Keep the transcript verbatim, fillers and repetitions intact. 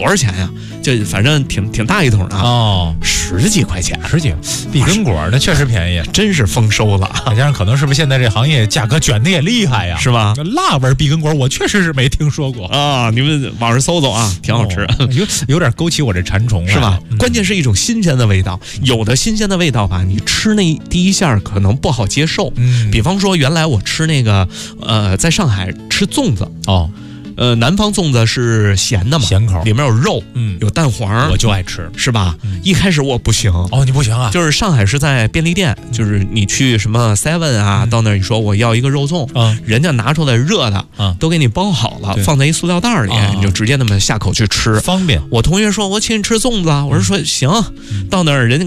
多少钱呀？就反正挺挺大一桶的啊， 哦， 十几块钱， 十几，碧根果那确实便宜， 真是丰收了。 再加上可能是不是现在这行业价格卷的也厉害呀， 是吧？ 辣味碧根果我确实是没听说过啊，你们网上搜搜啊，挺好吃， 哦、有有点勾起我这馋虫， 是吧？ 嗯、 关键是一种新鲜的味道，有的新鲜的味道吧，你吃那第一下可能不好接受。 嗯， 比方说原来我吃那个，呃，在上海吃粽子哦。 呃，南方粽子是咸的嘛， 咸口， 里面有肉， 嗯， 有蛋黄， 我就爱吃， 是吧？ 嗯、 一开始我不行， 哦，你不行啊， 就是上海是在便利店，就是你去什么 seven 啊，嗯、到那儿你说我要一个肉粽， 嗯， 人家拿出来热的， 嗯， 都给你包好了，放在一塑料袋里， 啊、 你就直接那么下口去吃， 方便。 我同学说我请你吃粽子，我说说行， 嗯、 到那儿人家